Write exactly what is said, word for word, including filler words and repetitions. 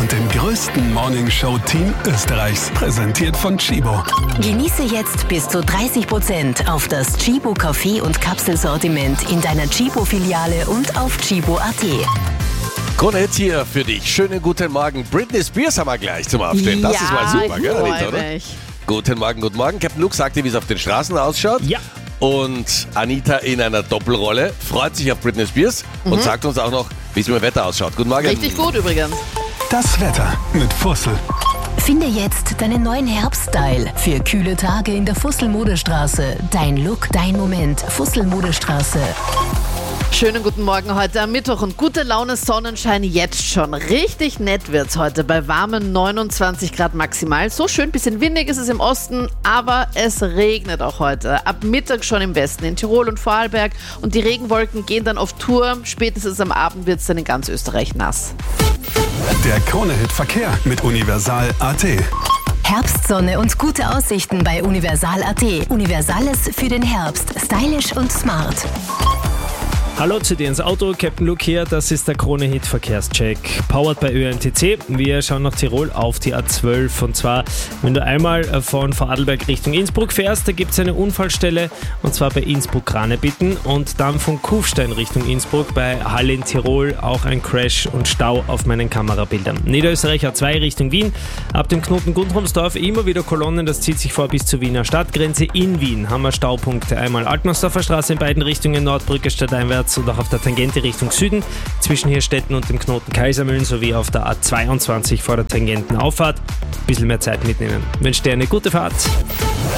und dem größten Morning-Show-Team Österreichs. Präsentiert von Tchibo. Genieße jetzt bis zu dreißig Prozent auf das Tchibo Kaffee- und Kapselsortiment in deiner Tchibo-Filiale und auf tchibo punkt at. Krone Hit hier für dich. Schönen guten Morgen. Britney Spears haben wir gleich zum Aufstehen. Das ja, ist mal super, gell, Anita, oder? mich. Guten Morgen, guten Morgen. Captain Luke sagt dir, wie es auf den Straßen ausschaut. Ja. Und Anita in einer Doppelrolle freut sich auf Britney Spears mhm. und sagt uns auch noch, wie es mit dem Wetter ausschaut. Guten Morgen. Richtig gut übrigens. Das Wetter mit Fussel. Finde jetzt deinen neuen Herbststyle für kühle Tage in der Fussel-Modestraße. Dein Look, dein Moment. Fussel-Modestraße. Schönen guten Morgen heute am Mittwoch und gute Laune, Sonnenschein jetzt schon. Richtig nett wird's heute bei warmen neunundzwanzig Grad maximal. So schön, bisschen windig ist es im Osten, aber es regnet auch heute. Ab Mittag schon im Westen, in Tirol und Vorarlberg. Und die Regenwolken gehen dann auf Tour. Spätestens am Abend wird's dann in ganz Österreich nass. Der Krone-Hit Verkehr mit Universal Punkt at. Herbstsonne und gute Aussichten bei Universal Punkt at. Universales für den Herbst. Stylisch und smart. Hallo zu dir ins Auto, Captain Luke hier, das ist der Krone-Hit Verkehrscheck, powered bei Ö N T C. Wir schauen nach Tirol auf die A zwölf und zwar, wenn du einmal von Vorarlberg Richtung Innsbruck fährst, da gibt es eine Unfallstelle und zwar bei Innsbruck-Ranebitten und dann von Kufstein Richtung Innsbruck bei Halle in Tirol auch ein Crash und Stau auf meinen Kamerabildern. Niederösterreich A zwei Richtung Wien, ab dem Knoten Gundrumsdorf immer wieder Kolonnen, das zieht sich vor bis zur Wiener Stadtgrenze. In Wien haben wir Staupunkte, einmal Altmannsdorfer Straße in beiden Richtungen, Nordbrücke stadteinwärts und auch auf der Tangente Richtung Süden, zwischen Hirstetten und dem Knoten Kaisermühlen sowie auf der A zweiundzwanzig vor der Tangentenauffahrt. Ein bisschen mehr Zeit mitnehmen. Ich wünsche dir eine gute Fahrt.